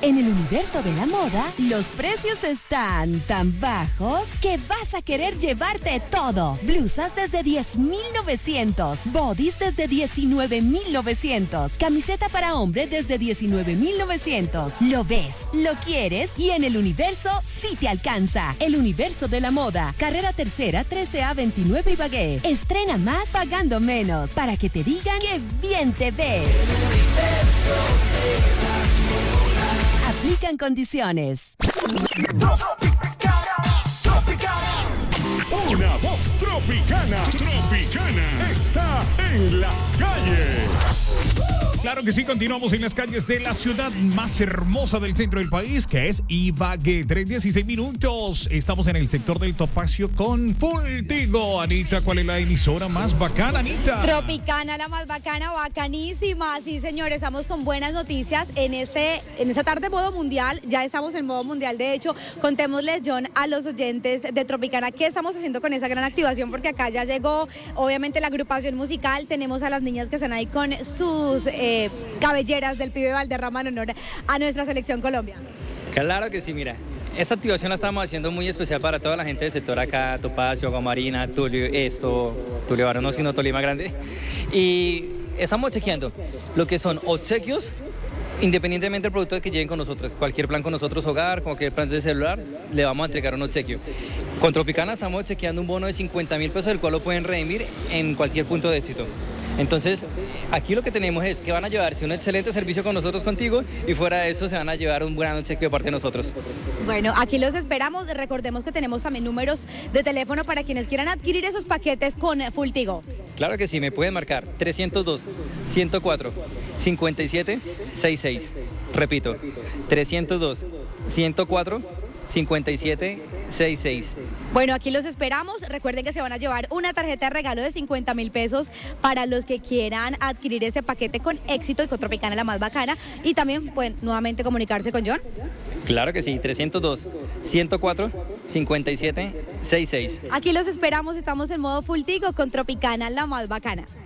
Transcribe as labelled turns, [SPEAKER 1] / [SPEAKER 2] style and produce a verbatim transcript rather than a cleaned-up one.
[SPEAKER 1] En el universo de la moda, los precios están tan bajos que vas a querer llevarte todo. Blusas desde diez mil novecientos, bodies desde diecinueve mil novecientos, camiseta para hombre desde diecinueve mil novecientos. Lo ves, lo quieres y en el universo sí te alcanza. El universo de la moda, carrera tercera, trece A veintinueve Ibagué. Estrena más pagando menos para que te digan que bien te ves. Aplican condiciones.
[SPEAKER 2] Una voz tropicana, tropicana, está en las calles. Claro que sí, continuamos en las calles de la ciudad más hermosa del centro del país, que es Ibagué. tres dieciséis minutos. Estamos en el sector del Topacio con Full Tigo. Anita, ¿cuál es la emisora más bacana, Anita?
[SPEAKER 3] Tropicana, la más bacana, bacanísima. Sí, señores, estamos con buenas noticias en este, en esta tarde modo mundial. Ya estamos en modo mundial. De hecho, contémosles, John, a los oyentes de Tropicana qué estamos haciendo con esa gran activación, porque acá ya llegó, obviamente, la agrupación musical. Tenemos a las niñas que están ahí con sus eh, cabelleras del pibe Valderrama en honor a nuestra selección Colombia.
[SPEAKER 4] Claro que sí, mira. Esta activación la estamos haciendo muy especial para toda la gente del sector acá, Topacio, Aguamarina, Tulio, esto, Tulio Barón, no, sino Tolima Grande. Y estamos chequeando lo que son obsequios, independientemente del producto que lleguen con nosotros. Cualquier plan con nosotros, hogar, cualquier plan de celular, le vamos a entregar un obsequio. Con Tropicana estamos chequeando un bono de cincuenta mil pesos, el cual lo pueden redimir en cualquier punto de éxito. Entonces, aquí lo que tenemos es que van a llevarse un excelente servicio con nosotros contigo y fuera de eso se van a llevar un gran obsequio de parte de nosotros.
[SPEAKER 3] Bueno, aquí los esperamos. Recordemos que tenemos también números de teléfono para quienes quieran adquirir esos paquetes con Full Tigo.
[SPEAKER 4] Claro que sí, me pueden marcar trescientos dos, ciento cuatro, cincuenta y siete, sesenta y seis. Repito, trescientos dos, ciento cuatro, cincuenta y siete, sesenta y seis.
[SPEAKER 3] Bueno, aquí los esperamos. Recuerden que se van a llevar una tarjeta de regalo de cincuenta mil pesos para los que quieran adquirir ese paquete con éxito y con Tropicana, la más bacana. Y también pueden nuevamente comunicarse con John.
[SPEAKER 4] Claro que sí, trescientos dos, ciento cuatro, cincuenta y siete, sesenta y seis.
[SPEAKER 3] Aquí los esperamos. Estamos en modo Full Tigo con Tropicana, la más bacana.